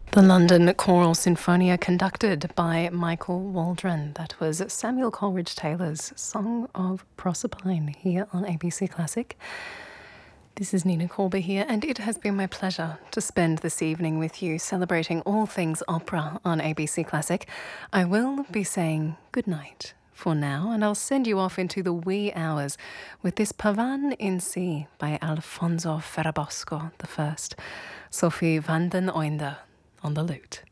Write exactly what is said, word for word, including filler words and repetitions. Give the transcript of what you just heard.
The London Choral Sinfonia, conducted by Michael Waldron. That was Samuel Coleridge Taylor's Song of Proserpine here on A B C Classic. This is Nina Corber here, and it has been my pleasure to spend this evening with you celebrating all things opera on A B C Classic. I will be saying good night for now, and I'll send you off into the wee hours with this Pavan in C by Alfonso Ferrabosco the First, Sophie van den Oinder on the lute.